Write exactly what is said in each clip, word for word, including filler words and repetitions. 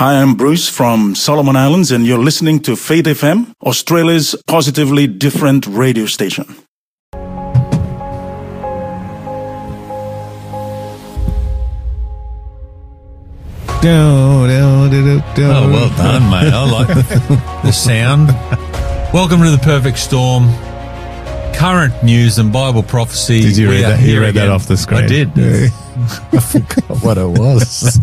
Hi, I'm Bruce from Solomon Islands, and you're listening to Faith F M, Australia's positively different radio station. Oh, well done, mate. I like the sound. Welcome to the Perfect Storm. Current news and Bible prophecy. Did you We read are that? You here read again. that off the screen. I did. I forgot what it was.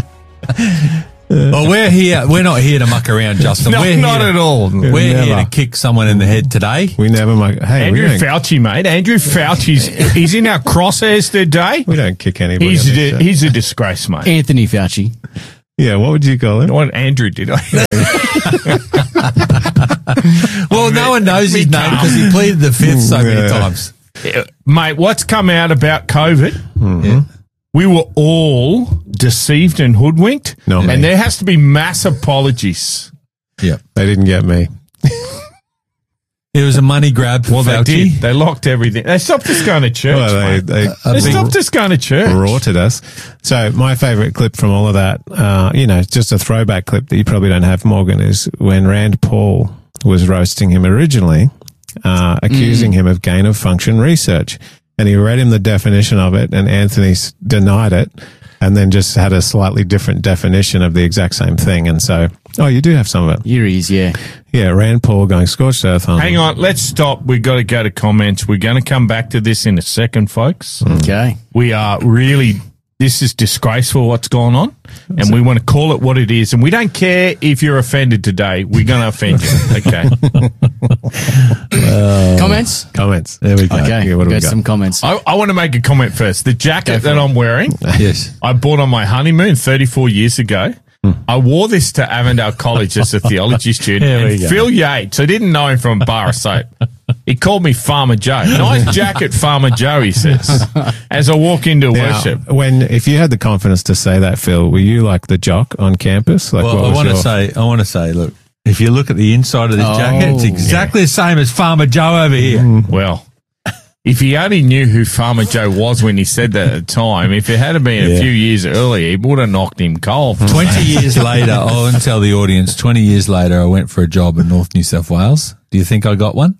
Well, we're here. We're not here to muck around, Justin. No, we're not here, at all. We're Never. here to kick someone in the head today. We never make. Hey, Andrew we don't, Fauci, mate. Andrew Fauci's he's in our crosshairs today. we don't kick anybody. He's on a, this show. he's a disgrace, mate. Anthony Fauci. Yeah, what would you call him? What Andrew did. Well, no one knows his name because he pleaded the fifth so many Yeah. times. Mate, what's come out about COVID? Mm-hmm. We were all deceived and hoodwinked. Not me. And there has to be mass apologies. Yeah. They didn't get me. It was a money grab for Well, they Fauci. did. They locked everything. They stopped us going to church, Well, they, mate. they, They they stopped us going to church. rorted us. So my favourite clip from all of that, uh, you know, just a throwback clip that you probably don't have, Morgan, is when Rand Paul was roasting him originally, uh, accusing him of gain of function research. And he read him the definition of it, and Anthony s- denied it, and then just had a slightly different definition of the exact same thing. And so, oh, you do have some of it. Here he is, yeah. Yeah, Rand Paul going scorched earth on. Hang on. Let's stop. We've got to go to comments. We're going to come back to this in a second, folks. Okay. We are really, this is disgraceful what's going on, and we want to call it what it is. And we don't care if you're offended today. We're going to offend you. Okay. Comments? Comments. There we go. Okay. Yeah, what do we got got? some comments. I, I want to make a comment first. The jacket that I'm wearing, Yes. I bought on my honeymoon thirty-four years ago. I wore this to Avondale College as a theology student. There we and go. Phil Yates, I didn't know him from a bar of soap. He called me Farmer Joe. Nice jacket, Farmer Joe, he says, as I walk into Now, worship. when if you had the confidence to say that, Phil, were you like the jock on campus? Like, Well, what I was want to your- say, I want to say, look, if you look at the inside of this Oh, jacket, it's exactly the same as Farmer Joe over here. Well, if he only knew who Farmer Joe was when he said that at the time, if it had been Yeah. a few years earlier, he would have knocked him cold. twenty years later, I want to tell the audience, twenty years later, I went for a job in North New South Wales. Do you think I got one?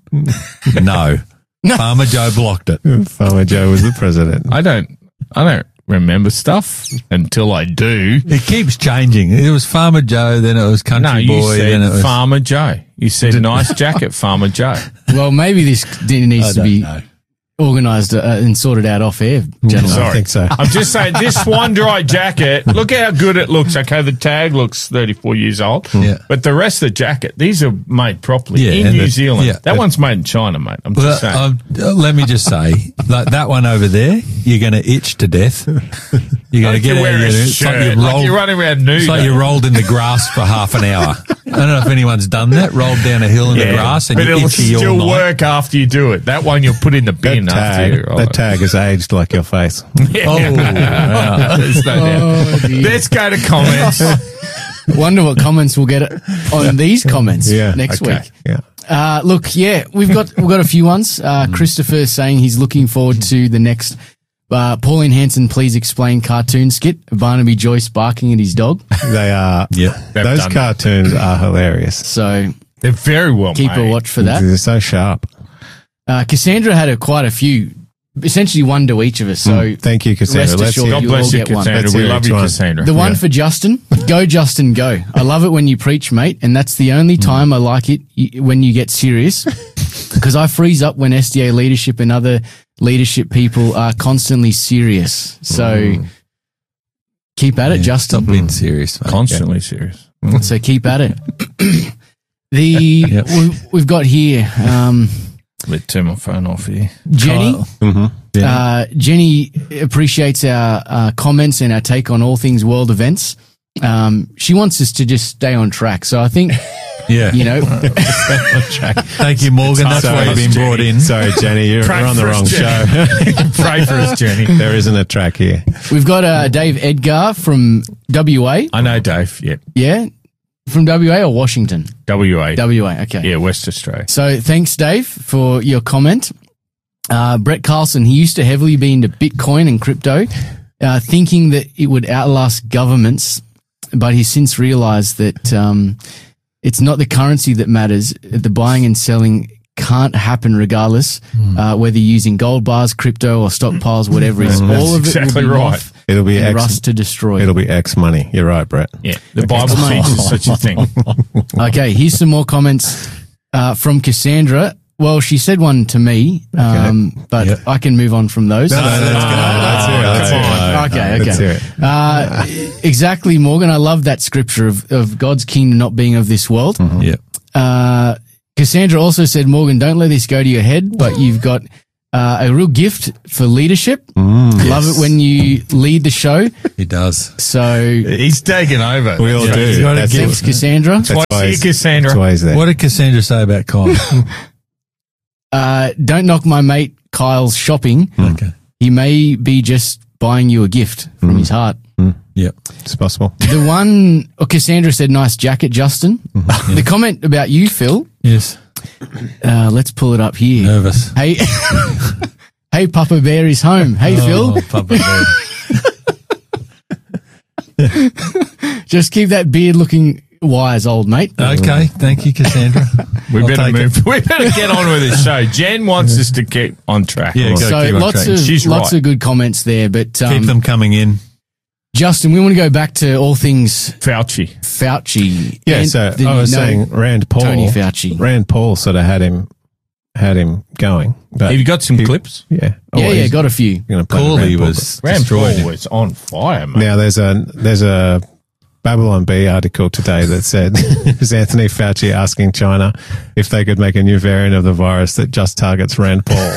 No. Farmer Joe blocked it. Farmer Joe was the president? I don't, I don't remember stuff until I do. It keeps changing. It was Farmer Joe, then it was Country No, you Boy, then it said was... Farmer Joe. You said nice jacket, Farmer Joe. Well, maybe this d- I needs to don't be know. organised uh, and sorted out off air, gentlemen. I think so. I'm just saying this one dry jacket, look how good it looks. Okay, the tag looks thirty-four years old. Yeah. But the rest of the jacket, these are made properly Yeah, in and New the- Zealand. yeah. that one's made in China, mate. I'm Well, just saying. um, uh, let me just say, that, that one over there, you're going to itch to death. You're going to get you out wear of a here. It's shirt, like you've like rolled, you're running around nude. it's like you rolled in the grass for half an hour. I don't know if anyone's done that, rolled down a hill in the grass and but you're it'll itchy all still night. work after you do it. That one you'll put in the That bin after you. tag, that tag is aged like your face. Oh, wow. There's no doubt. Oh, dear. Let's go to comments. Wonder what comments we'll get on these comments Yeah. next Okay. week. Yeah. Uh, look, yeah, we've got we've got a few ones. Uh, Christopher saying he's looking forward to the next uh, Pauline Hanson, please explain cartoon skit of Barnaby Joyce barking at his dog. They are. Yep. They've Those done cartoons are hilarious. So They're very well keep made. a watch for that. They're so sharp. Uh, Cassandra had a, quite a few, essentially one to each of us. So Thank you, Cassandra. Rest Let's assured hear. God you bless all you, get one. Cassandra. Let's We hear love each you, one. Cassandra. the one Yeah. for Justin, go Justin, go. I love it when you preach, mate, and that's the only time I like it y- when you get serious, because I freeze up when S D A leadership and other leadership people are constantly serious. So keep at it, Yeah, Justin. Stop being serious, mate. Constantly serious. So keep at it. the Yep. we, we've got here um, Let's turn my phone off here. Jenny. Kyle. Mm-hmm. Yeah. Uh, Jenny appreciates our uh, comments and our take on all things world events. Um, she wants us to just stay on track. So I think, Yeah. you know, Thank you, Morgan. That's hard why for you've us, been Jenny. brought in. Sorry, Jenny, you're, Pray you're on the for wrong us, show. Jenny. Pray for us, Jenny. There isn't a track here. we've got uh, Dave Edgar from W A. I know, Dave. Yeah. Yeah. From W A or Washington? W A. W A. Okay. Yeah, West Australia. So thanks, Dave, for your comment. Uh, Brett Carlson, he used to heavily be into Bitcoin and crypto, uh, thinking that it would outlast governments but he's since realized that um, it's not the currency that matters. The buying and selling can't happen regardless, mm. uh, whether you're using gold bars, crypto, or stockpiles, whatever it is. Mm, all of it exactly will be right. off It'll be and X, rust to destroy. It'll be X money. You're right, Brett. Yeah, the Bible teaches such a thing. Okay, here's some more comments uh, from Cassandra. Well, she said one to me, um, okay. but yep. I can move on from those. No, no, no, let's go. Let's hear it. Let's okay, okay, okay. Let's hear it. Uh, exactly, Morgan. I love that scripture of, of God's kingdom not being of this world. Mm-hmm. Yeah. Uh, Cassandra also said, Morgan, don't let this go to your head, but you've got uh, a real gift for leadership. Mm, love yes. it when you lead the show. He does. So he's taking over. We all yeah. do. That's Thanks, Cassandra. That's why That's he's here, Cassandra. That's why he's there. What did Cassandra say about Kyle? Uh, don't knock my mate Kyle's shopping. Okay. He may be just buying you a gift from mm. his heart. Mm. Yep. It's possible. The one, oh, Cassandra said, nice jacket, Justin. Mm-hmm. The comment about you, Phil. Yes. Uh, let's pull it up here. Nervous. Hey, hey, Papa Bear is home. Hey, oh, Phil. Papa Bear. Just keep that beard looking wise, old mate. Okay. Thank you, Cassandra. We I'll better move. It. We better get on with this show. Jen wants us to keep on track. Yeah, so keep on lots track. of She's lots right. of good comments there, but um, keep them coming in. Justin, we want to go back to all things Fauci. Fauci. Yeah, And so the- I was no, saying Rand Paul. Tony Fauci. Rand Paul sort of had him had him going. But Have you got some he- clips? Yeah. Oh, Yeah, yeah, he's got a few. gonna play the Corley Rand Paul was Rand destroyed. Paul was on fire, mate. Now there's a there's a Babylon Bee article today that said is Anthony Fauci asking China if they could make a new variant of the virus that just targets Rand Paul.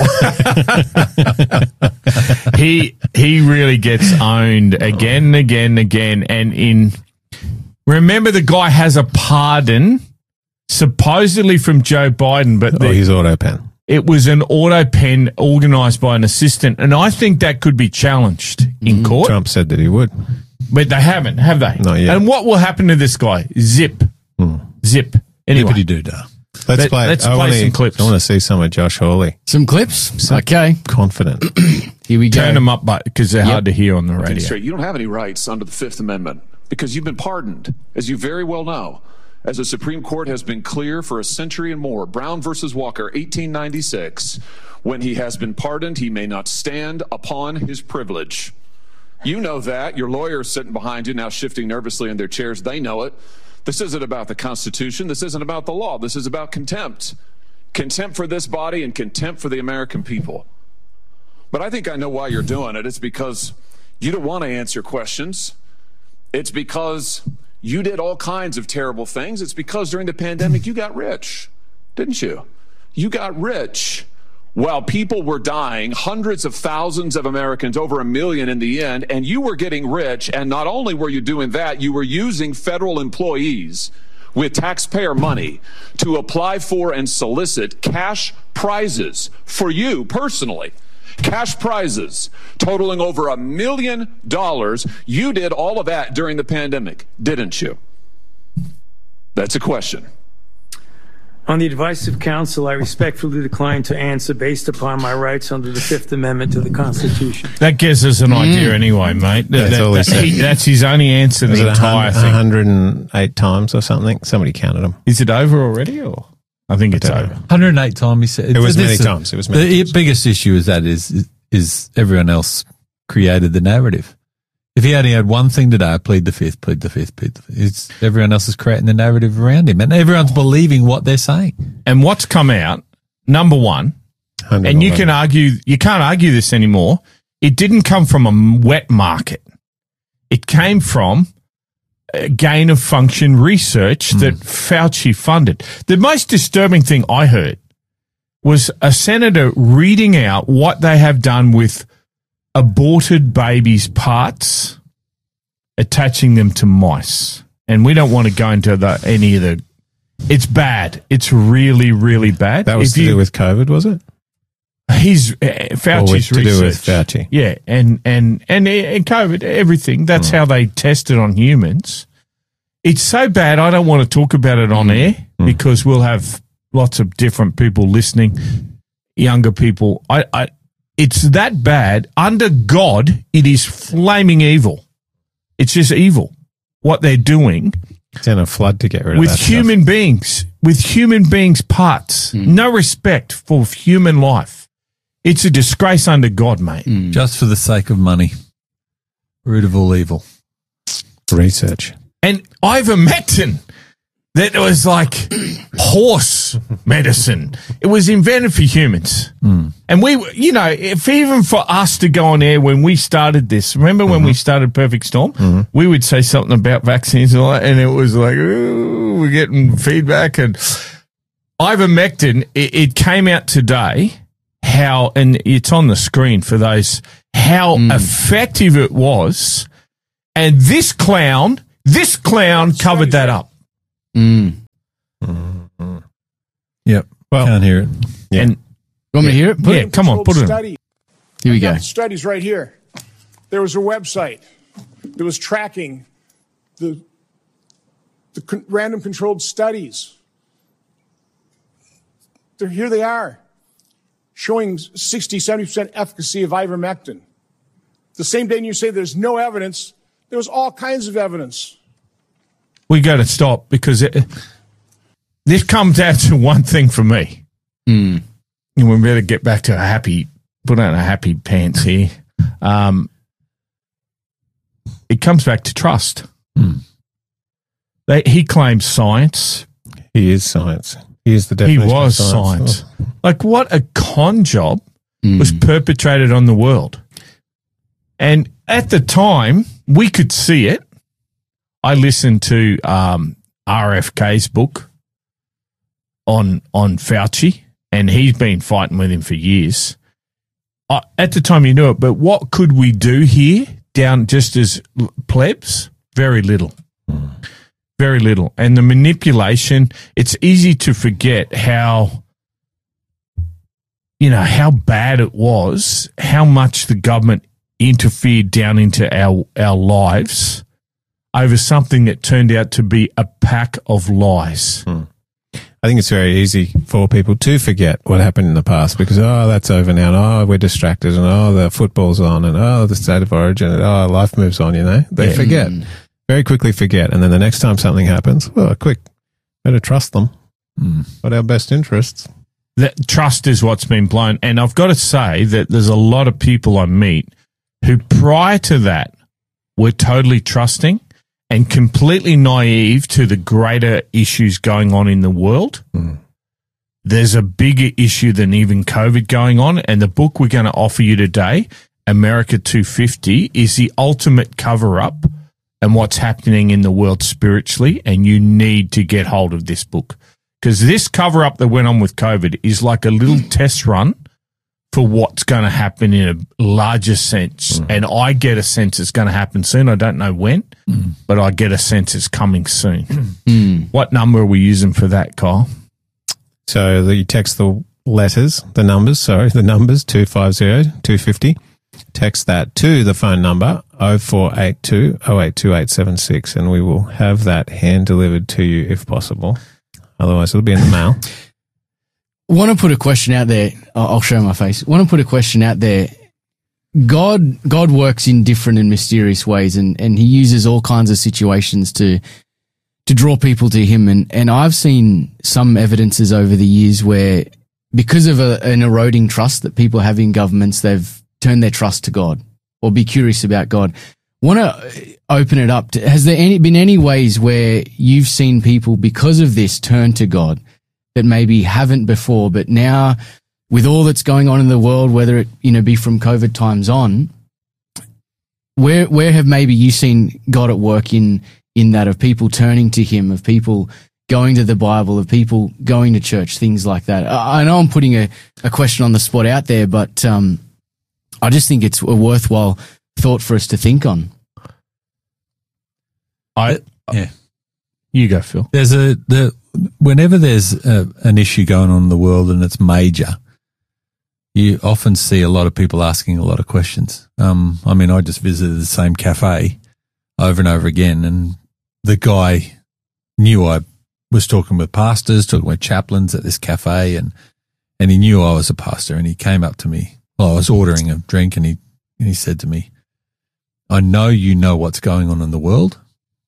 he he really gets owned again and again and again. And in remember, the guy has a pardon supposedly from Joe Biden, but Oh, the, his auto pen. it was an auto pen organised by an assistant, and I think that could be challenged in court. Trump said that he would. But they haven't, have they? Not yet. And what will happen to this guy? Zip. Zip. Anyway, Hippity doo dah. Let's Let- play. let's I play wanna, some clips. I want to see some of Josh Hawley. Some clips. Okay, Confident. here we go. turn them up because they're hard to hear on the radio. Straight. You don't have any rights under the Fifth Amendment because you've been pardoned, as you very well know. As the Supreme Court has been clear for a century and more, Brown versus Walker, eighteen ninety-six, when he has been pardoned, he may not stand upon his privilege. You know that. Your lawyers sitting behind you now shifting nervously in their chairs. They know it. This isn't about the Constitution. This isn't about the law. This is about contempt. Contempt for this body and contempt for the American people. But I think I know why you're doing it. It's because you don't want to answer questions. It's because you did all kinds of terrible things. It's because during the pandemic you got rich, didn't you? You got rich while people were dying, hundreds of thousands of Americans, over a million in the end, and you were getting rich. And not only were you doing that, you were using federal employees with taxpayer money to apply for and solicit cash prizes for you personally. Cash prizes totaling over a million dollars. You did all of that during the pandemic, didn't you? That's a question. On the advice of counsel, I respectfully decline to answer based upon my rights under the Fifth Amendment to the Constitution. That gives us an idea anyway, mate. That- That's that- all he that- said. he- that's his only answer to Was the it entire one thing. hundred eight times or something? Somebody counted them. Is it over already? Or I think it's don't know. over. one hundred eight times he said. It was This many is- times. It was many the times. biggest issue is that is is everyone else created the narrative. If he only had one thing today, plead the fifth, plead the fifth, plead the fifth. It's everyone else is creating the narrative around him, and everyone's believing what they're saying. And what's come out, number one, and you can argue, you can't argue this anymore. It didn't come from a wet market. It came from a gain of function research that Fauci funded. The most disturbing thing I heard was a senator reading out what they have done with aborted babies' parts, attaching them to mice. And we don't want to go into the, any of the, it's bad. It's really, really bad. That was If to you- do with COVID, was it? His uh, Or Fauci's with- to research. do with Fauci. Yeah, and and and and COVID, everything. That's how they tested on humans. It's so bad. I don't want to talk about it on air because we'll have lots of different people listening, younger people. I, I, it's that bad. Under God, it is flaming evil. It's just evil. what they're doing It's in a flood to get rid of with that human stuff. beings, with human beings' parts. Mm. No respect for human life. It's a disgrace under God, mate. Mm. Just for the sake of money. Root of all evil. Research. And ivermectin, that was like horse medicine. It was invented for humans. Mm. And we, were- you know, if even for us to go on air when we started this, remember when Mm-hmm. we started Perfect Storm? We would say something about vaccines and all that, and it was like, ooh, we're getting feedback. And ivermectin, it, it came out today, how, and it's on the screen for those, how effective it was. And this clown, this clown covered that up. Mm. Yep. Well- Can't hear it. Yeah. And You want me to hear it? Put yeah, it. come on, put it in. Study. Here we go. Got the studies right here. There was a website that was tracking the the con- random controlled studies. They're, here they are, showing sixty, seventy percent efficacy of ivermectin. The same day you say there's no evidence, there was all kinds of evidence. We got to stop because it, this comes down to one thing for me. Mm. And we better get back to a happy, put on a happy pants here. Um, it comes back to trust. Mm. They, he claims science. He is science. He is the He definition was of science. science. Like what a con job Mm. was perpetrated on the world. And at the time, we could see it. I listened to um, R F K's book on on Fauci, and he's been fighting with him for years. Uh, at the time, you knew it, but what could we do here, down just as l- plebs? Very little. Very little. And the manipulation, it's easy to forget how, you know, how bad it was, how much the government interfered down into our, our lives over something that turned out to be a pack of lies. I think it's very easy for people to forget what happened in the past because, oh, that's over now, and oh, we're distracted, and oh, the football's on, and oh, the state of origin, and oh, life moves on, you know? They Yeah. forget, very quickly forget. And then the next time something happens, well, quick, better trust them. Mm. What our best interests? That trust is what's been blown. And I've got to say that there's a lot of people I meet who prior to that were totally trusting and completely naive to the greater issues going on in the world. Mm. There's a bigger issue than even COVID going on. And the book we're going to offer you today, America two fifty, is the ultimate cover-up and what's happening in the world spiritually. And you need to get hold of this book. Because this cover-up that went on with COVID is like a little test run for what's going to happen in a larger sense. Mm. And I get a sense it's going to happen soon. I don't know when, Mm. but I get a sense it's coming soon. Mm. What number are we using for that, Kyle? So the, you text the letters, the numbers, sorry, the numbers, two five zero, two five zero. Text that to the phone number oh four eight two, oh eight two eight seven six, and we will have that hand delivered to you if possible. Otherwise, it'll be in the mail. Want to put a question out there. I'll I'll show my face. Want to put a question out there. God, God works in different and mysterious ways, and, and he uses all kinds of situations to, to draw people to him. And, and I've seen some evidences over the years where because of a, an eroding trust that people have in governments, they've turned their trust to God or be curious about God. Want to open it up to, has there any, been any ways where you've seen people because of this turn to God that maybe haven't before, but now with all that's going on in the world, whether it, you know, be from COVID times on, where, where have maybe you seen God at work in, in that of people turning to him, of people going to the Bible, of people going to church, things like that? I, I know I'm putting a, a question on the spot out there, but, um, I just think it's a worthwhile thought for us to think on. I, Yeah. you go, Phil. There's a the whenever there's a, an issue going on in the world and it's major, you often see a lot of people asking a lot of questions. Um, I mean, I just visited the same cafe over and over again, and the guy knew I was talking with pastors, talking with chaplains at this cafe, and and he knew I was a pastor, and he came up to me. Well, I was ordering a drink, and he and he said to me, "I know you know what's going on in the world,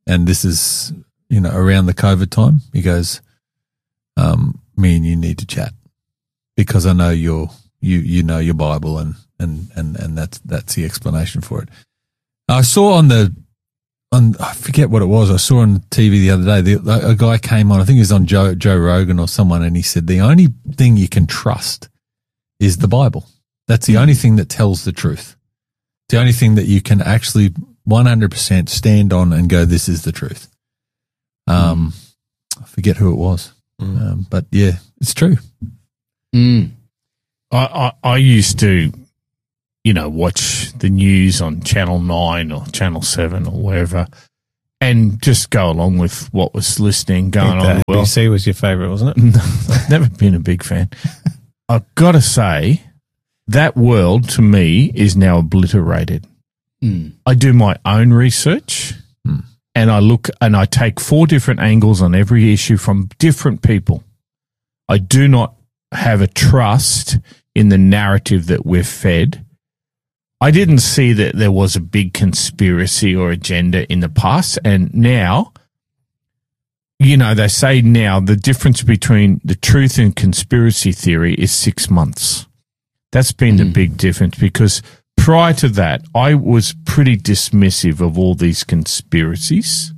and this is, you know, around the COVID time, he goes, um, me and you need to chat because I know you're, you, you know your Bible and, and, and, and that's, that's the explanation for it. I saw on the, on, I forget what it was. I saw on T V the other day, the, a guy came on, I think he was on Joe, Joe Rogan or someone, and he said the only thing you can trust is the Bible. That's the only thing that tells the truth. The only thing that you can actually one hundred percent stand on and go, this is the truth. Um, mm. I forget who it was. Mm. Um, but yeah, it's true. Mm. I, I, I used to, you know, watch the news on Channel nine or Channel seven or wherever and just go along with what was listening, going on. Well, A B C was your favourite, wasn't it? I've never been a big fan. I've got to say, that world to me is now obliterated. Mm. I do my own research mm. and I look and I take four different angles on every issue from different people. I do not have a trust in the narrative that we're fed. I didn't see that there was a big conspiracy or agenda in the past, and now, you know, they say now the difference between the truth and conspiracy theory is six months. That's been mm. the big difference, because prior to that, I was pretty dismissive of all these conspiracies.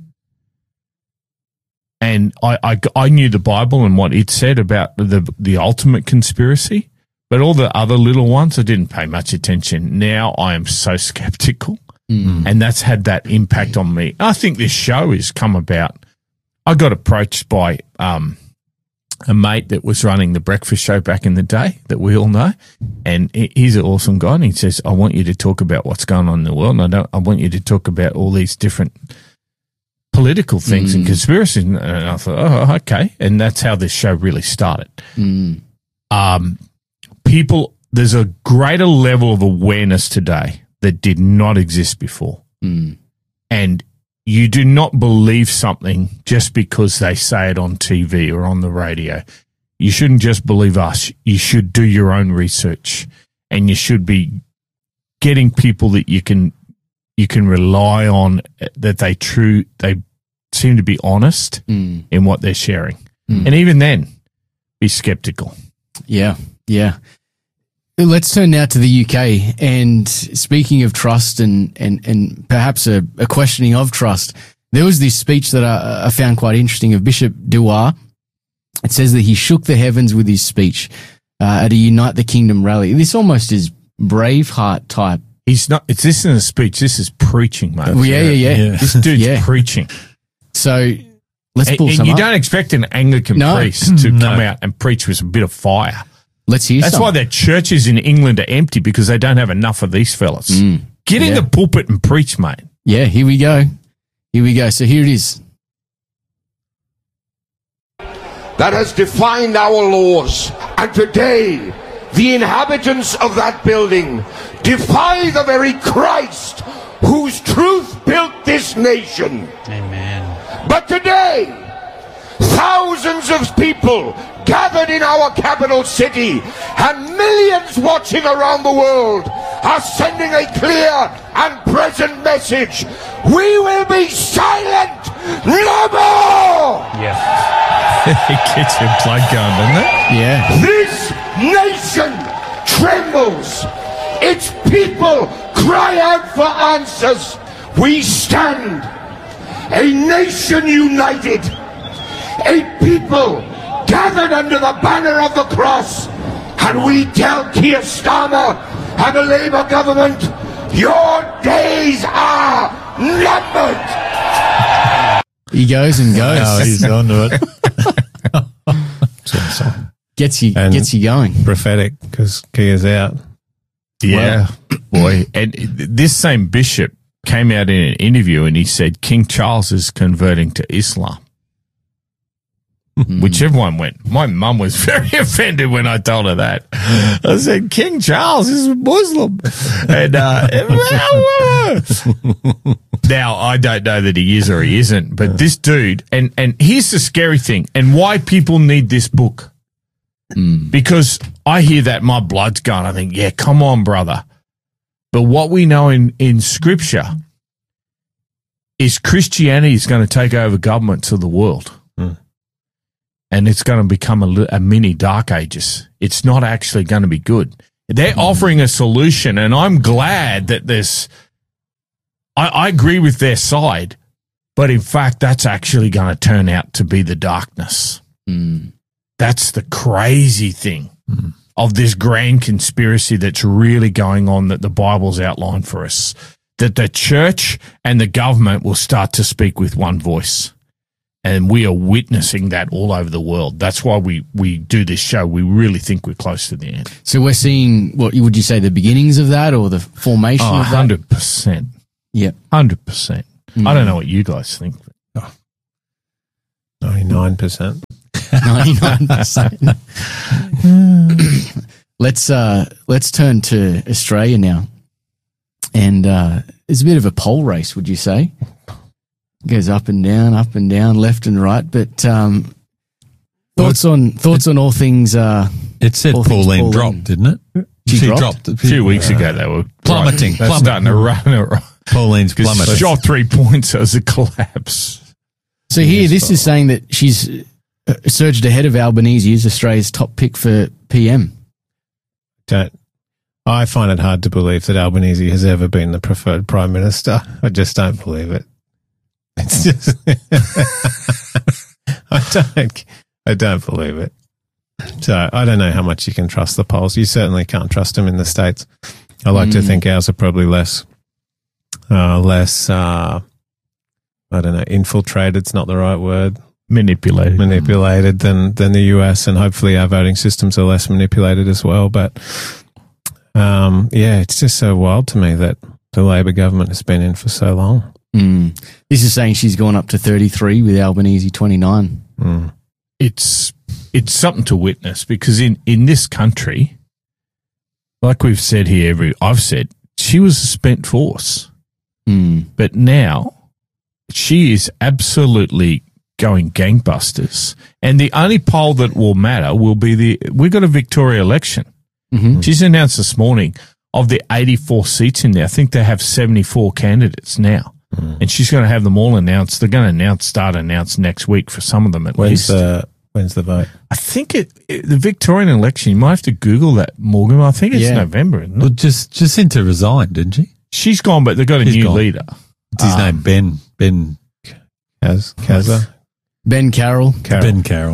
And I, I, I knew the Bible and what it said about the the ultimate conspiracy, but all the other little ones, I didn't pay much attention. Now I am so skeptical, mm. and that's had that impact on me. I think this show has come about. I got approached by um, a mate that was running the breakfast show back in the day that we all know, and he's an awesome guy, and he says, I want you to talk about what's going on in the world, and I, don't, I want you to talk about all these different political things mm. and conspiracies. And I thought, oh, okay. And that's how this show really started. Mm. Um, people, there's a greater level of awareness today that did not exist before. Mm. And you do not believe something just because they say it on T V or on the radio. You shouldn't just believe us. You should do your own research, and you should be getting people that you can you can rely on, that they true they seem to be honest mm. in what they're sharing. Mm. And even then, be skeptical. Yeah, yeah. Let's turn now to the U K. And speaking of trust and, and, and perhaps a, a questioning of trust, there was this speech that I, I found quite interesting of Bishop Dewar. It says that he shook the heavens with his speech uh, at a Unite the Kingdom rally. This almost is Braveheart type. He's not. It's this isn't a speech. This is preaching, mate. Well, yeah, yeah, yeah, yeah. This dude's yeah. preaching. So let's pull and, some and you up. don't expect an Anglican no. priest to no. come out and preach with a bit of fire. Let's hear That's some. why their churches in England are empty, because they don't have enough of these fellas. Mm. Get in Yeah. the pulpit and preach, mate. Yeah, here we go. Here we go. So here it is. That has defined our laws. And today, the inhabitants of that building defy the very Christ whose truth built this nation. Amen. But today, thousands of people gathered in our capital city and millions watching around the world are sending a clear and present message. We will be silent no more! Yeah. It gets your blood going, doesn't it? Yeah. This nation trembles. Its people cry out for answers. We stand, a nation united, a people gathered under the banner of the cross, and we tell Keir Starmer and the Labour government, your days are numbered. He goes and goes. Oh, he's on to it. Awesome. Gets you, And gets you going. Prophetic, because Kia's out. Yeah, boy. And this same bishop came out in an interview and he said King Charles is converting to Islam. Mm. Which everyone went. My mum was very offended when I told her that. I said, King Charles is a Muslim. And uh, now, I don't know that he is or he isn't, but this dude, and, and here's the scary thing, and why people need this book. Mm. Because I hear that, my blood's going. I think, yeah, come on, brother. But what we know in, in Scripture is Christianity is going to take over governments of the world. Mm. And it's going to become a, a mini dark ages. It's not actually going to be good. They're offering a solution, and I'm glad that there's I, I agree with their side, but in fact, that's actually going to turn out to be the darkness. Mm. That's the crazy thing Mm. of this grand conspiracy that's really going on that the Bible's outlined for us, that the church and the government will start to speak with one voice. And we are witnessing that all over the world. That's why we, we do this show. We really think we're close to the end. So we're seeing, what would you say, the beginnings of that or the formation Oh, of that? one hundred percent. Yep. one hundred percent. Mm. I don't know what you guys think. ninety-nine percent. ninety-nine percent. let's, uh, let's turn to Australia now. And uh, it's a bit of a poll race, would you say? Goes up and down, up and down, left and right. But um, thoughts on thoughts on all things. Uh, It said all things Pauline Pauline. dropped, didn't it? She dropped? a A few weeks ago, they were Plummeting, They're plummeting. starting to run. Pauline's plummeting. Shot three points as a collapse. so here, this is saying that she's uh, surged ahead of Albanese as Australia's top pick for P M. Don't. I find it hard to believe that Albanese has ever been the preferred prime minister. I just don't believe it. It's just, I don't, I don't believe it. So I don't know how much you can trust the polls. You certainly can't trust them in the States. I like Mm. to think ours are probably less, uh, less, uh, I don't know, infiltrated's not the right word. Manipulated. Manipulated than, than the U S, and hopefully our voting systems are less manipulated as well. But, um, yeah, it's just so wild to me that the Labor government has been in for so long. Mm. This is saying she's gone up to thirty-three with Albanese twenty-nine. Mm. It's it's something to witness because in, in this country, like we've said here, every I've said, she was a spent force. Mm. But now she is absolutely going gangbusters. And the only poll that will matter will be the we've got a Victoria election. Mm-hmm. She's announced this morning of the eighty-four seats in there. I think they have seventy-four candidates now. Mm. And she's going to have them all announced. They're going to announce, start announce next week for some of them at When's least. the when's the vote? I think it, it the Victorian election. You might have to Google that, Morgan. I think it's Yeah. November. Isn't it? Well, just Jacinta resigned, didn't she? She's gone, but they've got a She's new gone. leader. What's his Um, name? Ben. Ben. Kaz, Kaza? Ben Carroll. Carroll. Ben Carroll.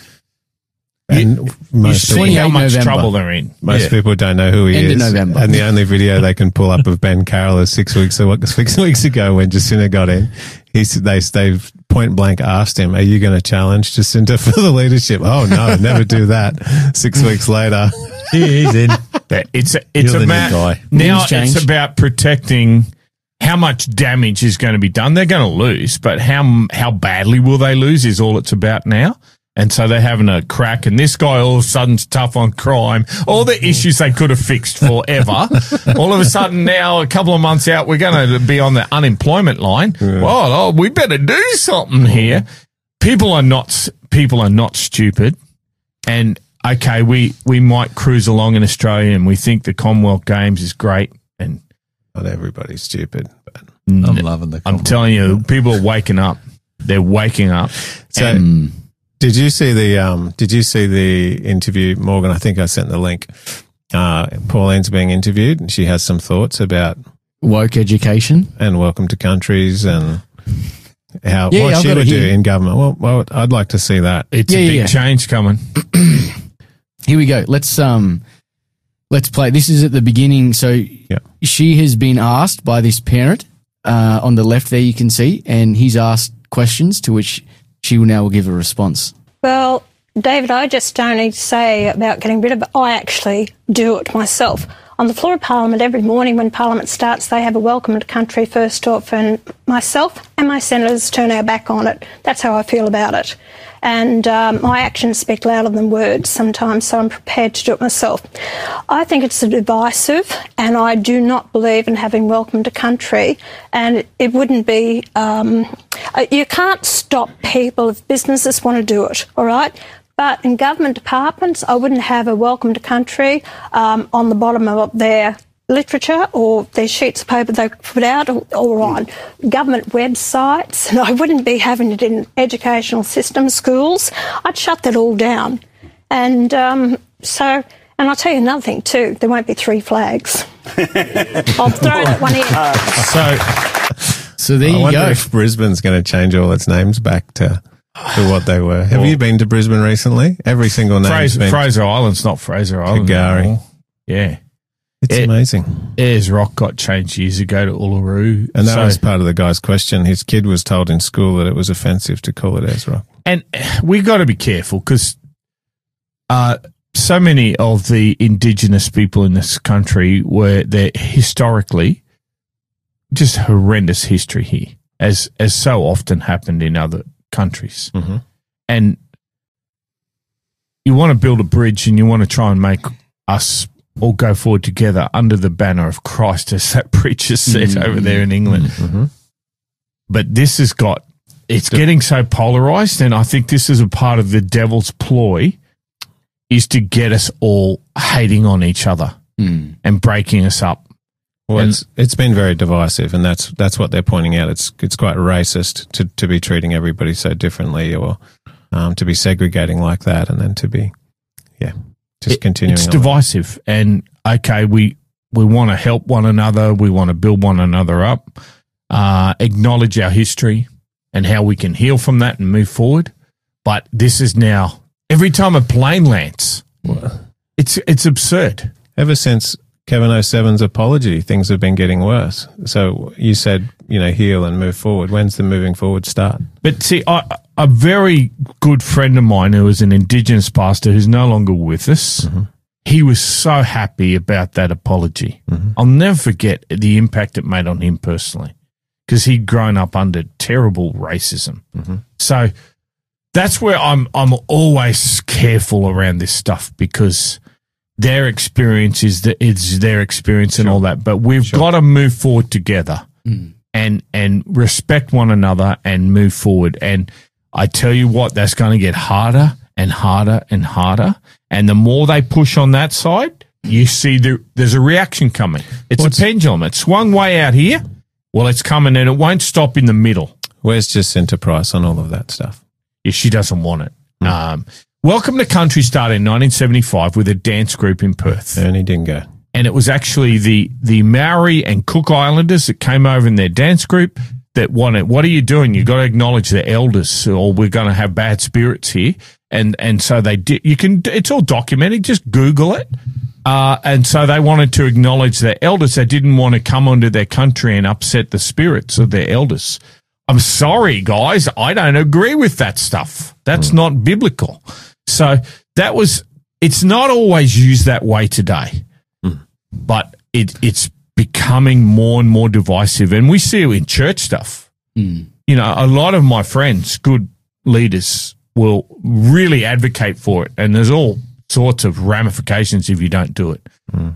And You most see people, twenty-eight how much November. trouble they're in. most Yeah. people don't know who he End of is. November. And the only video they can pull up of Ben Carroll is six weeks six weeks ago when Jacinta got in. He said they they point blank asked him, "Are you going to challenge Jacinta for the leadership?" Oh no, never do that. Six weeks later, He's in. That it's it's You're the new about guy. now. Things change. It's about protecting. How much damage is going to be done? They're going to lose, but how how badly will they lose is all it's about now. And so they're having a crack, and this guy all of a sudden's tough on crime. All the issues they could have fixed forever. All of a sudden now, a couple of months out, we're going to be on the unemployment line. Well, oh, we better do something here. People are not people are not stupid, and okay, we we might cruise along in Australia, and we think the Commonwealth Games is great, and not everybody's stupid. But I'm loving the. I'm telling you, people are waking up. They're waking up. so, And did you see the um? Did you see the interview, Morgan? I think I sent the link. Uh, Pauline's being interviewed, and she has some thoughts about Woke education. and welcome to countries and how Yeah, what I've she got it would do here. in government. Well, well, I'd like to see that. it's Yeah, a big yeah. change coming. Here we go. Let's um, let's play. This is at the beginning. So Yeah. she has been asked by this parent uh, on the left there. You can see, and he's asked questions to which she will now will give a response. Well, David, I just don't need to say about getting rid of it. I actually do it myself. On the floor of Parliament every morning when Parliament starts, they have a welcome to country first off, and myself and my senators turn our back on it. That's how I feel about it. And um, my actions speak louder than words sometimes, so I'm prepared to do it myself. I think it's divisive, and I do not believe in having welcome to country, and it, it wouldn't be... Um, you can't stop people if businesses want to do it, all right? But in government departments, I wouldn't have a welcome to country um, on the bottom of their literature or their sheets of paper they put out or, or on government websites. And I wouldn't be having it in educational system schools. I'd shut that all down. And um, so, and I'll tell you another thing too, there won't be three flags. I'll throw that one in. So, so there I you wonder go. if Brisbane's going to change all its names back to, to what they were. Have Well, you been to Brisbane recently? Every single name. Fraser, Fraser Island's not Fraser Island Kagari. anymore. Yeah. It's It- amazing. Ayers Rock got changed years ago to Uluru. And that So- was part of the guy's question. His kid was told in school that it was offensive to call it Ayers Rock. And we got to be careful because uh, so many of the Indigenous people in this country were there historically just horrendous history here, as as so often happened in other countries. Mhm. And you want to build a bridge and you want to try and make us all go forward together under the banner of Christ, as that preacher said Mm-hmm. over there in England. Mm-hmm. But this has got, it's getting so polarized, and I think this is a part of the devil's ploy is to get us all hating on each other Mm. and breaking us up. Well, And- it's, it's been very divisive, and that's that's what they're pointing out. It's it's quite racist to, to be treating everybody so differently, or um, to be segregating like that, and then to be, yeah, just It- continuing. It's on. divisive, and okay, we we want to help one another, we want to build one another up, uh, acknowledge our history and how we can heal from that and move forward. But this is now every time a plane lands, it's it's absurd. Ever since Kevin oh seven's apology, things have been getting worse. So you said, you know, heal and move forward. When's the moving forward start? But see, I, a very good friend of mine who was an Indigenous pastor who's no longer with us, Mm-hmm. he was so happy about that apology. Mm-hmm. I'll never forget the impact it made on him personally because he'd grown up under terrible racism. Mm-hmm. So that's where I'm I'm always careful around this stuff because their experience is that it's their experience and all that. But we've got to move forward together and and respect one another and move forward. And I tell you what, that's going to get harder and harder and harder. And the more they push on that side, you see the, there's a reaction coming. It's What's- a pendulum. It swung way out here. Well, it's coming and it won't stop in the middle. Where's Jacinta Price on all of that stuff? Yeah, she doesn't want it. Um, Welcome to Country started in nineteen seventy-five with a dance group in Perth. Ernie Dingo. And it was actually the, the Maori and Cook Islanders that came over in their dance group that wanted, what are you doing? You've got to acknowledge the elders or we're going to have bad spirits here. And, and so they did, you can, it's all documented. Just Google it. Uh, and so they wanted to acknowledge their elders. They didn't want to come onto their country and upset the spirits of their elders. I'm sorry, guys. I don't agree with that stuff. That's not biblical. So that was, it's not always used that way today, but it, it's becoming more and more divisive. And we see it in church stuff. You know, a lot of my friends, good leaders, will really advocate for it. And there's all sorts of ramifications if you don't do it.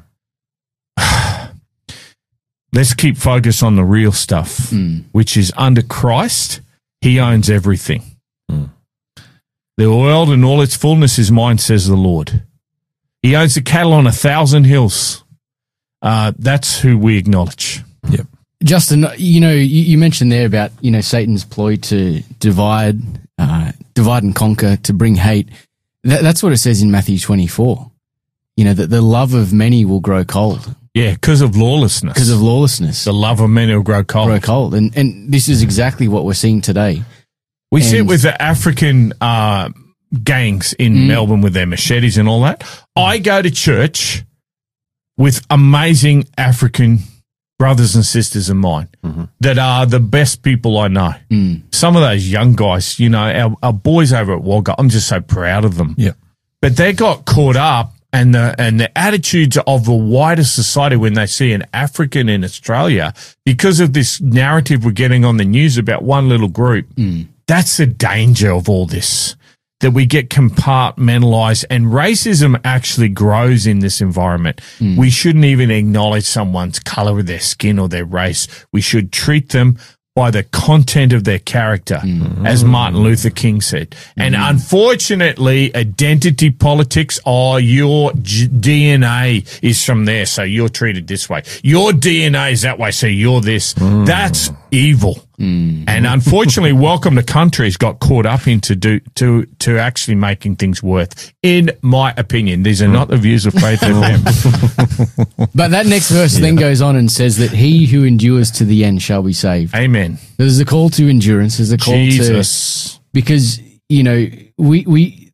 Let's keep focus on the real stuff, which is under Christ, he owns everything. The world and all its fullness is mine, says the Lord. He owns the cattle on a thousand hills. Uh, that's who we acknowledge. Yep. Justin, you know, you, you mentioned there about, you know, Satan's ploy to divide, uh, divide and conquer, to bring hate. That, that's what it says in Matthew twenty-four. You know, that the love of many will grow cold Yeah, because of lawlessness. because of lawlessness. the love of many will grow cold. Grow cold. And, and this is exactly what we're seeing today. We see it And- with the African uh, gangs in Melbourne with their machetes and all that. I go to church with amazing African brothers and sisters of mine that are the best people I know. Some of those young guys, you know, our, our boys over at Wagga, I'm just so proud of them. Yep. But they got caught up and the and the attitudes of the wider society when they see an African in Australia because of this narrative we're getting on the news about one little group. That's the danger of all this, that we get compartmentalized and racism actually grows in this environment. We shouldn't even acknowledge someone's color of their skin or their race. We should treat them by the content of their character, mm-hmm. as Martin Luther King said. Mm-hmm. And unfortunately, identity politics, oh, your G- D N A is from there, so you're treated this way. Your D N A is that way, so you're this. Mm. That's evil. Mm. And unfortunately, Welcome to Country's got caught up into do, to to actually making things worth, in my opinion. These are not the views of Faith F M. But that next verse yeah. then goes on and says that he who endures to the end shall be saved. Amen. There's a call to endurance. There's a call Jesus. to... Because, you know, we... we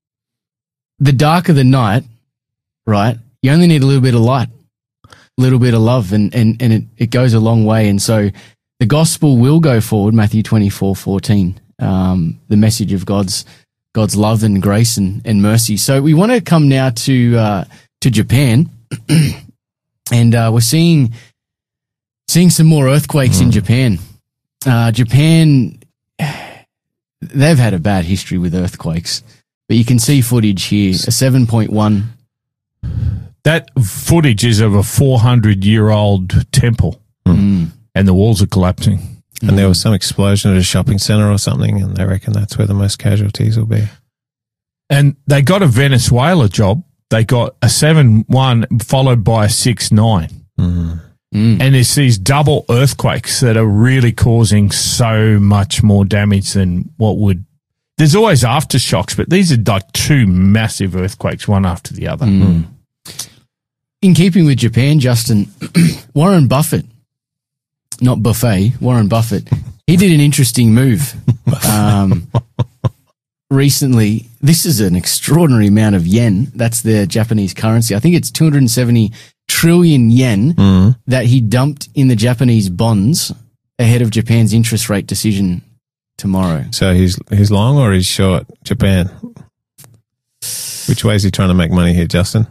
the darker the night, right, you only need a little bit of light, a little bit of love, and, and, and it, it goes a long way. And so... the gospel will go forward, Matthew twenty-four fourteen, um, the message of God's God's love and grace and, and mercy. So we want to come now to uh, to Japan, and uh, we're seeing seeing some more earthquakes mm. in Japan. Uh, Japan, they've had a bad history with earthquakes, but you can see footage here, a seven point one. That footage is of a four hundred year old temple. Mm. And the walls are collapsing. And there was some explosion at a shopping centre or something, and they reckon that's where the most casualties will be. And they got a Venezuela job. They got a seven one followed by a six nine. Mm. Mm. And there's these double earthquakes that are really causing so much more damage than what would... There's always aftershocks, but these are like two massive earthquakes, one after the other. Mm. In keeping with Japan, Justin, Warren Buffett, not buffet, Warren Buffett, he did an interesting move um, recently. This is an extraordinary amount of yen. That's their Japanese currency. I think it's two hundred seventy trillion yen mm. that he dumped in the Japanese bonds ahead of Japan's interest rate decision tomorrow. So he's he's long or he's short Japan? Which way is he trying to make money here, Justin?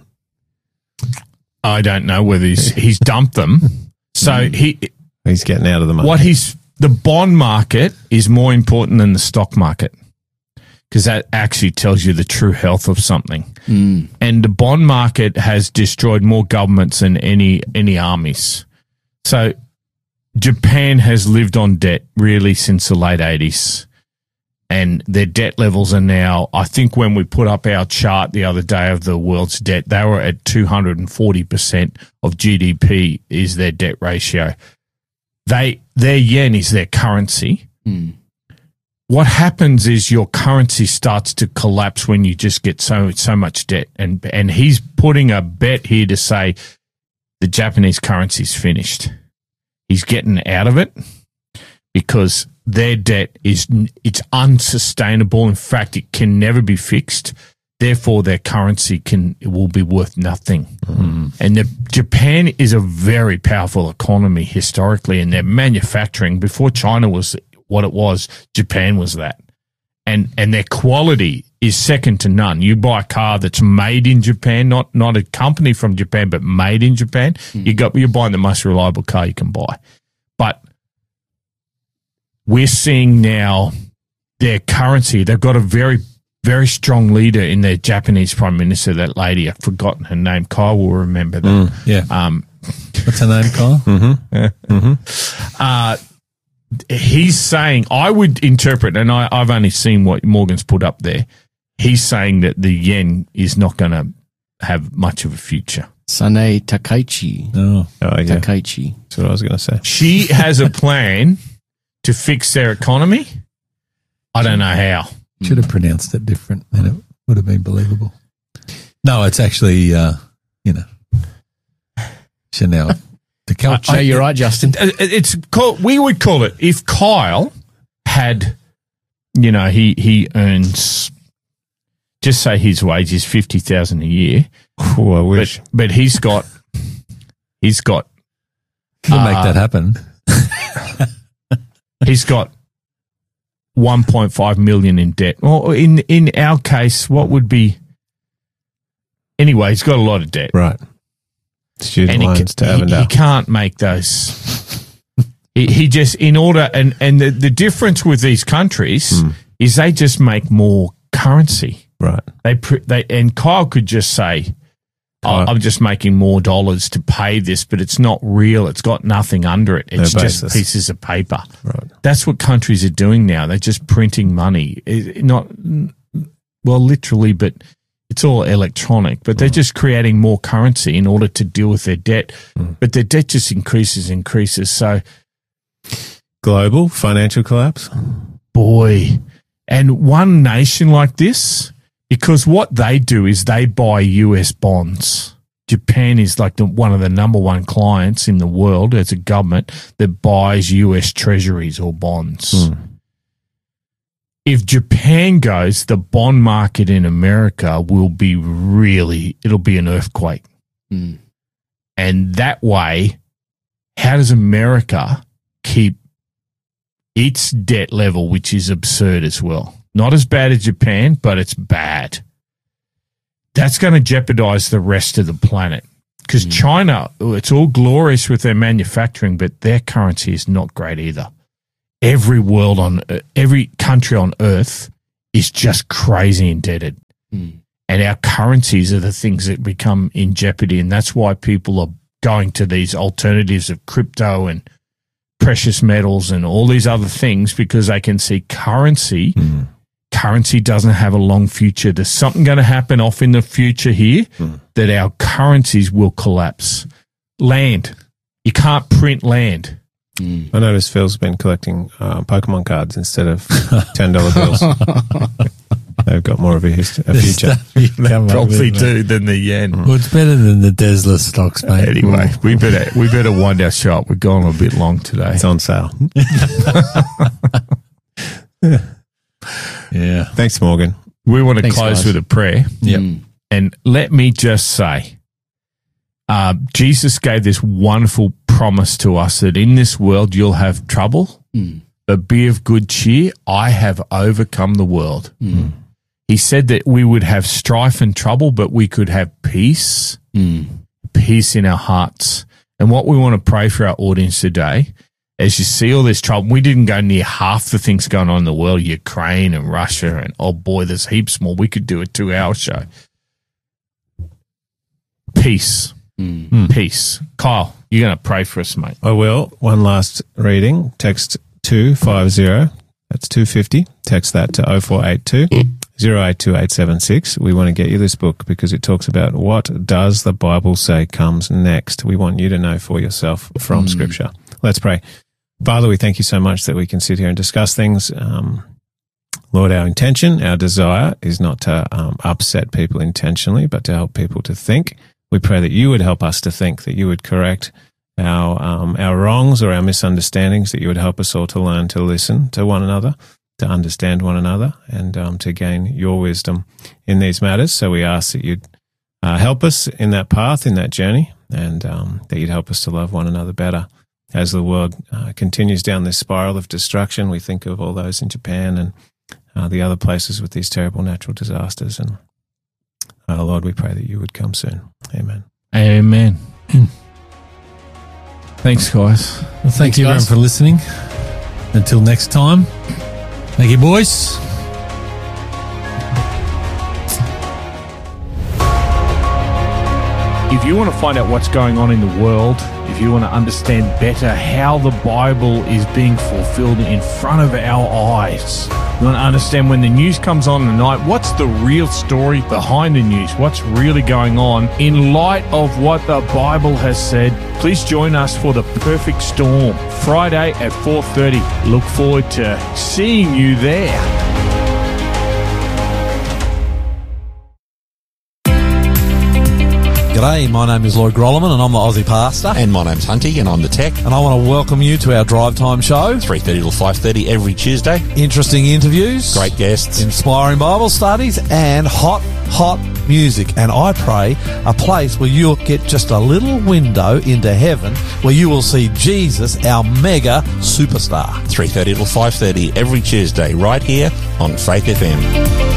I don't know whether he's, he's dumped them. So mm. he... He's getting out of the market. What he's the bond market is more important than the stock market, because that actually tells you the true health of something. Mm. And the bond market has destroyed more governments than any any armies. So Japan has lived on debt really since the late eighties, and their debt levels are now, I think when we put up our chart the other day of the world's debt, they were at two hundred forty percent of G D P is their debt ratio. They their yen is their currency. Mm. What happens is your currency starts to collapse when you just get so so much debt, and and he's putting a bet here to say the Japanese currency's finished. He's getting out of it because their debt is it's unsustainable. In fact, it can never be fixed. Therefore, their currency can it will be worth nothing. Mm. And the, Japan is a very powerful economy historically, and their manufacturing, before China was what it was, Japan was that. And and their quality is second to none. You buy a car that's made in Japan, not not a company from Japan, but made in Japan, mm. you got you're buying the most reliable car you can buy. But we're seeing now their currency, they've got a very very strong leader in their Japanese Prime Minister, that lady. I've forgotten her name. Kyle will remember that. Mm, yeah. Um, What's her name, Kyle? Mm-hmm. mm-hmm. Uh, he's saying, I would interpret, and I, I've only seen what Morgan's put up there. He's saying that the yen is not going to have much of a future. Sane Takaichi. Oh, oh yeah. Takaichi. That's what I was going to say. She has a plan to fix their economy. I don't know how. Should have pronounced it different, then it would have been believable. No, it's actually, uh, you know, Chanel. Oh, uh, you're right, Justin. It's called, we would call it, if Kyle had, you know, he, he earns, just say his wage is fifty thousand dollars a year. Oh, I wish. But, but he's got, he's got. We'll uh, make that happen. He's got one point five million in debt. Well, in in our case, what would be? Anyway, he's got a lot of debt, right? Student and loans he, to he, he can't make those. he, he just in order, and and the, the difference with these countries mm. is they just make more currency, right? They they and Kyle could just say, oh, I'm just making more dollars to pay this, but it's not real. It's got nothing under it. It's No just basis. pieces of paper. Right. That's what countries are doing now. They're just printing money. It- not, well, literally, but it's all electronic. But they're just creating more currency in order to deal with their debt. Mm. But their debt just increases, increases. So, Global financial collapse. boy, and one nation like this, because what they do is they buy U S bonds. Japan is like the, one of the number one clients in the world as a government that buys U S treasuries or bonds. Mm. If Japan goes, the bond market in America will be really, it'll be an earthquake. Mm. And that way, how does America keep its debt level, which is absurd as well? Not as bad as Japan, but it's bad. That's going to jeopardize the rest of the planet. Because mm. China, it's all glorious with their manufacturing, but their currency is not great either. Every world on, every country on earth is just crazy indebted. Mm. And our currencies are the things that become in jeopardy. And that's why people are going to these alternatives of crypto and precious metals and all these other things, because they can see currency. Mm. Currency doesn't have a long future. There's something going to happen off in the future here mm. that our currencies will collapse. Land. You can't print land. Mm. I noticed Phil's been collecting uh, Pokemon cards instead of ten dollar bills. They've got more of a, hist- a future. Probably do than the yen. Well, it's better than the Tesla stocks, mate. Anyway, we better we better wind our show up. We're going a bit long today. It's on sale. Yeah. Thanks, Morgan. We want to Thanks, close guys. with a prayer. Yep. Mm. And let me just say, uh, Jesus gave this wonderful promise to us that in this world you'll have trouble, Mm. but be of good cheer. I have overcome the world. Mm. He said that we would have strife and trouble, but we could have peace, Mm. peace in our hearts. And what we want to pray for our audience today, as you see all this trouble, we didn't go near half the things going on in the world, Ukraine and Russia, and oh boy, there's heaps more. We could do a two-hour show. Peace. Mm. Peace. Kyle, you're going to pray for us, mate. I will. One last reading. Text two five zero. That's two fifty. Text that to oh four eight two, oh eight two eight seven six. We want to get you this book because it talks about what does the Bible say comes next. We want you to know for yourself from Mm. Scripture. Let's pray. Father, we thank you so much that we can sit here and discuss things. Um, Lord, our intention, our desire is not to um, upset people intentionally, but to help people to think. We pray that you would help us to think, that you would correct our um, our wrongs or our misunderstandings, that you would help us all to learn to listen to one another, to understand one another, and um, to gain your wisdom in these matters. So we ask that you'd uh, help us in that path, in that journey, and um, that you'd help us to love one another better. As the world uh, continues down this spiral of destruction, we think of all those in Japan and uh, the other places with these terrible natural disasters. And uh, Lord, we pray that you would come soon. Amen. Amen. Thanks, guys. Well, thank Thanks, you everyone guys. for listening. Until next time. Thank you, boys. If you want to find out what's going on in the world, if you want to understand better how the Bible is being fulfilled in front of our eyes, you want to understand when the news comes on at night, what's the real story behind the news? What's really going on in light of what the Bible has said? Please join us for The Perfect Storm, Friday at four thirty. Look forward to seeing you there. G'day, my name is Lloyd Grolleman and I'm the Aussie Pastor. And my name's Hunty and I'm the Tech. And I want to welcome you to our Drive Time show. three thirty till five thirty every Tuesday. Interesting interviews. Great guests. Inspiring Bible studies and hot, hot music. And I pray a place where you'll get just a little window into heaven where you will see Jesus, our mega superstar. three thirty till five thirty every Tuesday right here on Faith F M.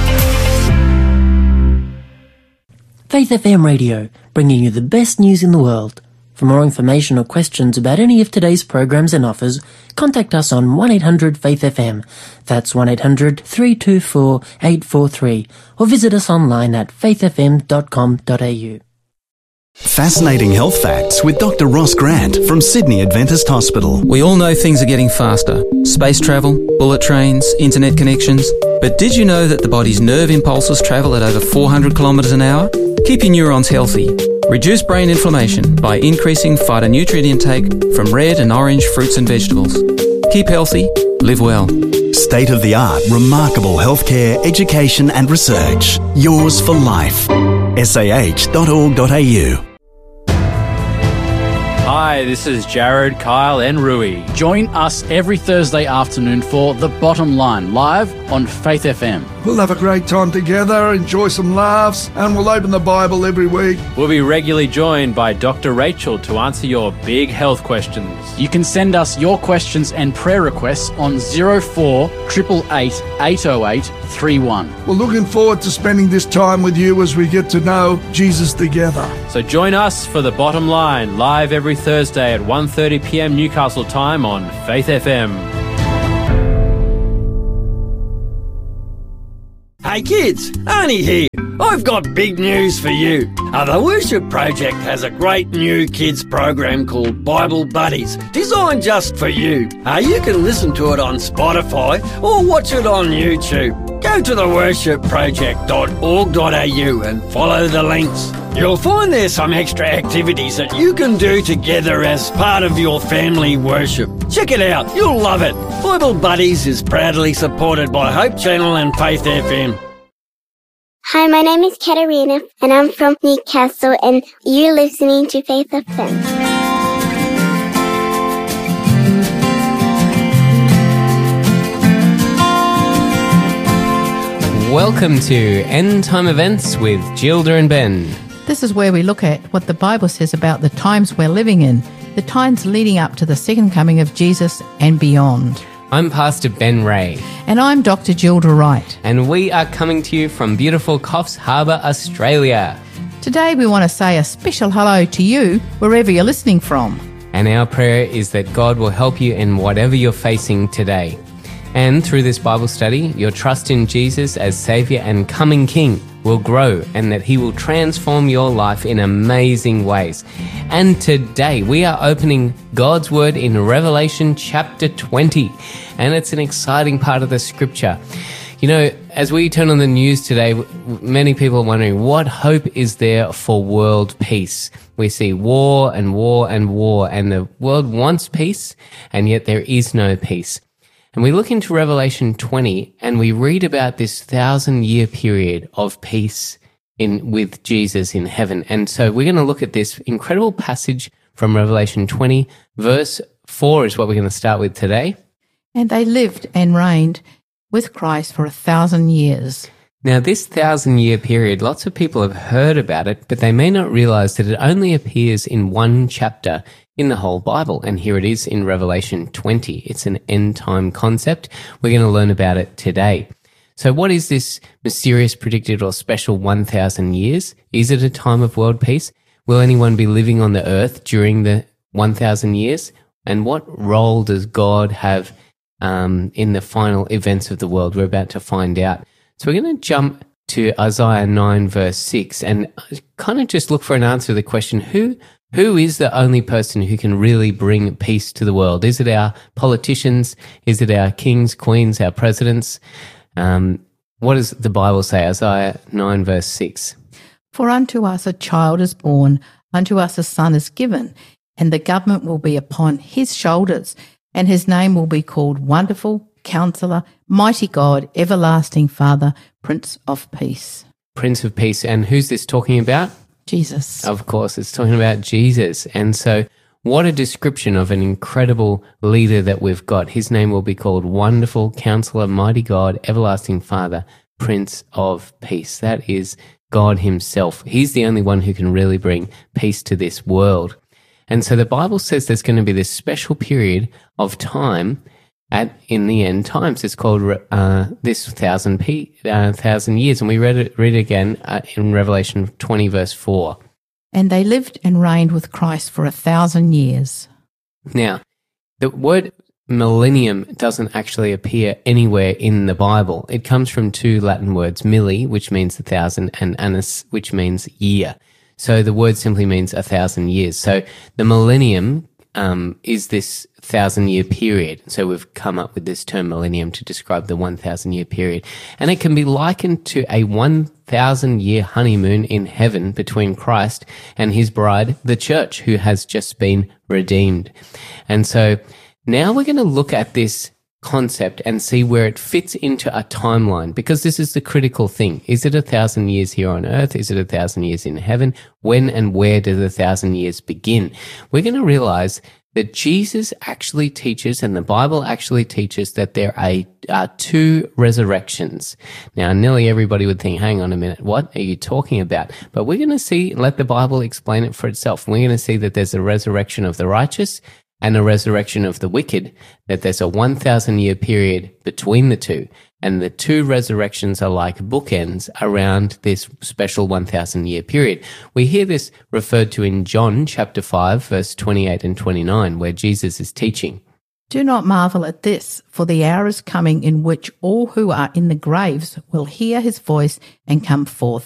Faith F M Radio, bringing you the best news in the world. For more information or questions about any of today's programs and offers, contact us on one eight hundred faith F M. That's one eight hundred three two four eight four three. Or visit us online at faith f m dot com dot a u. Fascinating health facts with Doctor Ross Grant from Sydney Adventist Hospital. We all know things are getting faster. Space travel, bullet trains, internet connections. But did you know that the body's nerve impulses travel at over four hundred kilometres an hour? Keep your neurons healthy. Reduce brain inflammation by increasing phytonutrient intake from red and orange fruits and vegetables. Keep healthy, live well. State-of-the-art, remarkable healthcare, education and research. Yours for life. S A H dot org dot A U. Hi, this is Jared, Kyle and Rui. Join us every Thursday afternoon for The Bottom Line, live on Faith F M. We'll have a great time together, enjoy some laughs, and we'll open the Bible every week. We'll be regularly joined by Doctor Rachel to answer your big health questions. You can send us your questions and prayer requests on zero four eight eight eight, eight oh eight three one. We're looking forward to spending this time with you as we get to know Jesus together. So join us for The Bottom Line, live every Thursday at one thirty p m Newcastle time on Faith F M. Hey kids, Arnie here. I've got big news for you. Uh, the Worship Project has a great new kids program called Bible Buddies, designed just for you. Uh, you can listen to it on Spotify or watch it on YouTube. Go to the worship project dot org dot A U and follow the links. You'll find there's some extra activities that you can do together as part of your family worship. Check it out, you'll love it. Bible Buddies is proudly supported by Hope Channel and Faith F M. Hi, my name is Katarina and I'm from Newcastle and you're listening to Faith F M. Welcome to End Time Events with Gilda and Ben. This is where we look at what the Bible says about the times we're living in, the times leading up to the second coming of Jesus and beyond. I'm Pastor Ben Ray. And I'm Doctor Gilda Wright. And we are coming to you from beautiful Coffs Harbour, Australia. Today we want to say a special hello to you wherever you're listening from. And our prayer is that God will help you in whatever you're facing today. And through this Bible study, your trust in Jesus as Saviour and coming King will grow, and that He will transform your life in amazing ways. And today we are opening God's Word in Revelation chapter twenty, and it's an exciting part of the Scripture. You know, as we turn on the news today, many people are wondering, what hope is there for world peace? We see war and war and war, and the world wants peace, and yet there is no peace. And we look into Revelation twenty and we read about this thousand year period of peace in with Jesus in heaven. And so we're going to look at this incredible passage from Revelation twenty. Verse four is what we're going to start with today. And they lived and reigned with Christ for a thousand years. Now, this thousand year period, lots of people have heard about it, but they may not realize that it only appears in one chapter in the whole Bible. And here it is in Revelation twenty. It's an end time concept. We're going to learn about it today. So what is this mysterious, predicted or special one thousand years? Is it a time of world peace? Will anyone be living on the earth during the one thousand years? And what role does God have um, in the final events of the world? We're about to find out. So we're going to jump to Isaiah nine verse six and kind of just look for an answer to the question, who who is the only person who can really bring peace to the world? Is it our politicians? Is it our kings, queens, our presidents? Um, what does the Bible say? Isaiah nine verse six. For unto us a child is born, unto us a son is given, and the government will be upon his shoulders, and his name will be called Wonderful, Counselor, Mighty God, Everlasting Father, Prince of Peace. Prince of Peace. And who's this talking about? Jesus. Of course, it's talking about Jesus. And so what a description of an incredible leader that we've got. His name will be called Wonderful, Counselor, Mighty God, Everlasting Father, Prince of Peace. That is God himself. He's the only one who can really bring peace to this world. And so the Bible says there's going to be this special period of time at in the end times. It's called uh, this thousand p uh, thousand years, and we read it read it again uh, in Revelation twenty verse four. And they lived and reigned with Christ for a thousand years. Now, the word millennium doesn't actually appear anywhere in the Bible. It comes from two Latin words, milli, which means a thousand, and annus, which means year. So the word simply means a thousand years. So the millennium um, is this thousand year period. So we've come up with this term millennium to describe the one thousand year period. And it can be likened to a one thousand year honeymoon in heaven between Christ and his bride, the church, who has just been redeemed. And so now we're going to look at this concept and see where it fits into a timeline, because this is the critical thing. Is it a thousand years here on earth? Is it a thousand years in heaven? When and where do the thousand years begin? We're going to realize that Jesus actually teaches, and the Bible actually teaches, that there are, are two resurrections. Now, nearly everybody would think, hang on a minute, what are you talking about? But we're going to see, let the Bible explain it for itself. We're going to see that there's a resurrection of the righteous and a resurrection of the wicked, that there's a one thousand year period between the two. And the two resurrections are like bookends around this special one thousand year period. We hear this referred to in John chapter five, verse twenty-eight and twenty-nine, where Jesus is teaching. Do not marvel at this, for the hour is coming in which all who are in the graves will hear his voice and come forth.